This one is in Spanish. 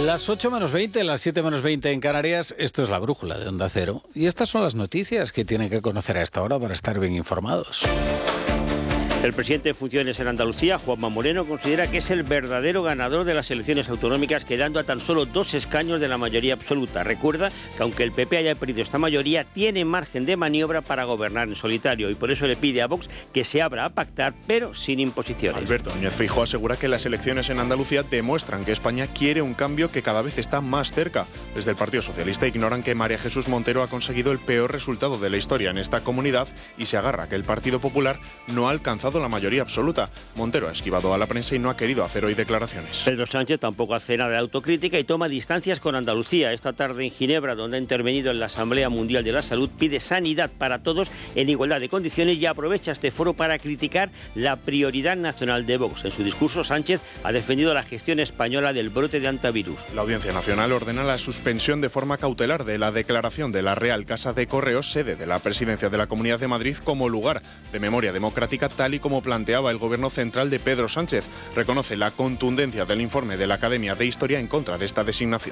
Las 8 menos 20, las 7 menos 20 en Canarias, esto es la brújula de Onda Cero. Y estas son las noticias que tienen que conocer a esta hora para estar bien informados. El presidente en funciones en Andalucía, Juanma Moreno, considera que es el verdadero ganador de las elecciones autonómicas, quedando a tan solo 2 escaños de la mayoría absoluta. Recuerda que aunque el PP haya perdido esta mayoría, tiene margen de maniobra para gobernar en solitario y por eso le pide a Vox que se abra a pactar, pero sin imposiciones. Alberto Núñez Feijóo asegura que las elecciones en Andalucía demuestran que España quiere un cambio que cada vez está más cerca. Desde el Partido Socialista ignoran que María Jesús Montero ha conseguido el peor resultado de la historia en esta comunidad y se agarra que el Partido Popular no ha alcanzado la mayoría absoluta. Montero ha esquivado a la prensa y no ha querido hacer hoy declaraciones. Pedro Sánchez tampoco hace nada de autocrítica y toma distancias con Andalucía. Esta tarde en Ginebra, donde ha intervenido en la Asamblea Mundial de la Salud, pide sanidad para todos en igualdad de condiciones y aprovecha este foro para criticar la prioridad nacional de Vox. En su discurso, Sánchez ha defendido la gestión española del brote de antivirus. La Audiencia Nacional ordena la suspensión de forma cautelar de la declaración de la Real Casa de Correos, sede de la Presidencia de la Comunidad de Madrid, como lugar de memoria democrática, tal y como planteaba el Gobierno central de Pedro Sánchez. Reconoce la contundencia del informe de la Academia de Historia en contra de esta designación.